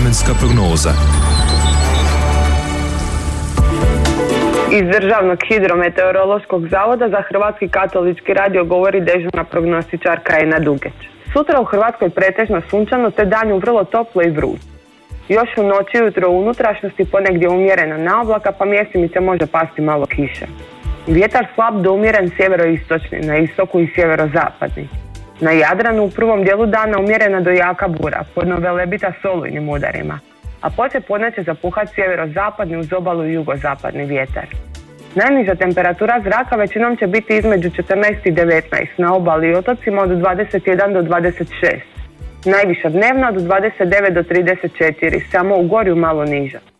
vremenska prognoza. Iz Državnog hidrometeorološkog zavoda za Hrvatski katolički radio govori dežurna prognostičarka Ena Dugeć. Sutra u Hrvatskoj pretežno sunčano te danju vrlo toplo i vruće. Još u noći i jutro u unutrašnjosti ponegdje umjerena naoblaka, pa mjestimice može pasti malo kiše. Vjetar slab do umjeren sjeveroistočni, na istoku i sjeverozapadni. Na Jadranu u prvom dijelu dana umjerena do jaka bura, podno Velebita s olujnim udarima, a poslije podne će zapuhati sjeverozapadni uz obalu i jugozapadni vjetar. Najniža temperatura zraka većinom će biti između 14 i 19, na obali i otocima od 21 do 26. Najviša dnevna od 29 do 34, samo u Gorju malo niža.